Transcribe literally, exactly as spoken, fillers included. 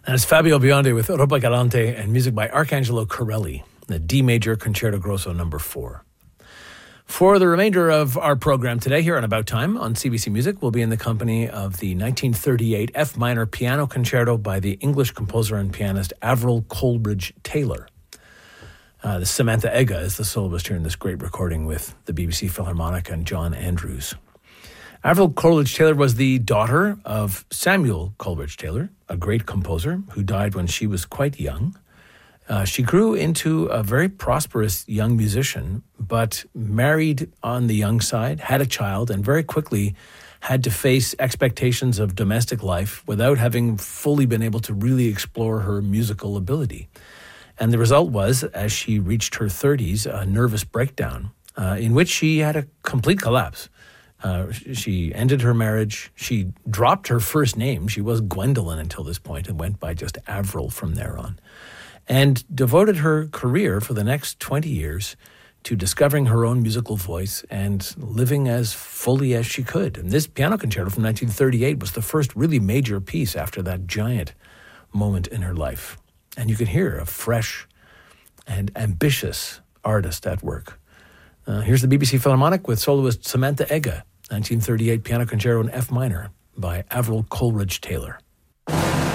And it's Fabio Biondi with Europa Galante and music by Arcangelo Corelli, the D major Concerto Grosso number four. For the remainder of our program today here on About Time on C B C Music, we'll be in the company of the nineteen thirty-eight F minor piano concerto by the English composer and pianist Avril Coleridge Taylor. Uh, the Samantha Ega is the soloist here in this great recording with the B B C Philharmonic and John Andrews. Avril Coleridge Taylor was the daughter of Samuel Coleridge Taylor, a great composer who died when she was quite young. Uh, she grew into a very prosperous young musician, but married on the young side, had a child, and very quickly had to face expectations of domestic life without having fully been able to really explore her musical ability. And the result was, as she reached her thirties, a nervous breakdown uh, in which she had a complete collapse. Uh, she ended her marriage. She dropped her first name. She was Gwendolyn until this point and went by just Avril from there on. And devoted her career for the next twenty years to discovering her own musical voice and living as fully as she could. And this piano concerto from nineteen thirty-eight was the first really major piece after that giant moment in her life. And you can hear a fresh and ambitious artist at work. Uh, here's the B B C Philharmonic with soloist Samantha Ega, nineteen thirty-eight Piano Concerto in F minor by Avril Coleridge Taylor.